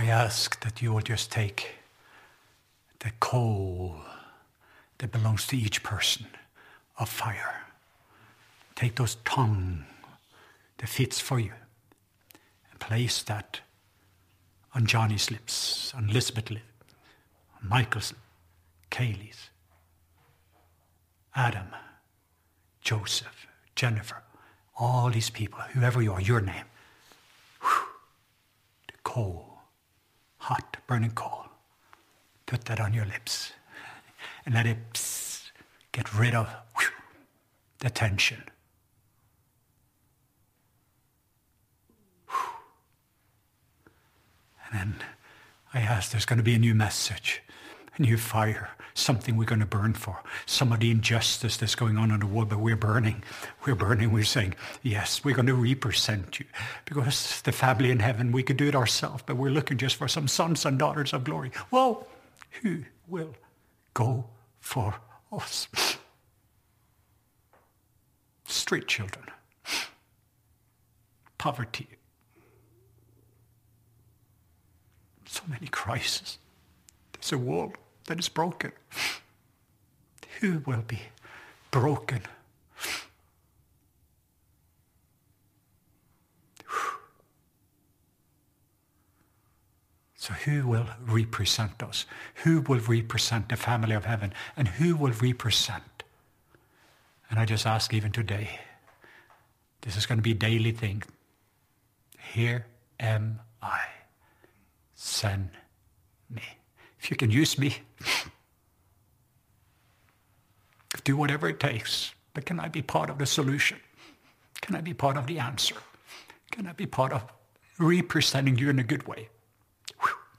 I ask that you will just take the coal that belongs to each person of fire. Take those tongue that fits for you and place that on Johnny's lips, on Elizabeth's lips, on Michael's lips, Kaylee's, Adam, Joseph, Jennifer, all these people, whoever you are, your name. Whew. The coal, hot, burning coal. Put that on your lips and let it get rid of the tension. And then I ask, there's going to be a new message, a new fire, something we're going to burn for. Some of the injustice that's going on in the world, but we're burning. We're saying, yes, we're going to represent you. Because the family in heaven, we could do it ourselves, but we're looking just for some sons and daughters of glory. Well, who will go for us? Street children. Poverty. So many crises. There's a world that is broken. Who will be broken? So who will represent us? Who will represent the family of heaven? And who will represent? And I just ask even today, this is going to be a daily thing. Here am I. Send me. If you can use me, do whatever it takes. But can I be part of the solution? Can I be part of the answer? Can I be part of representing you in a good way?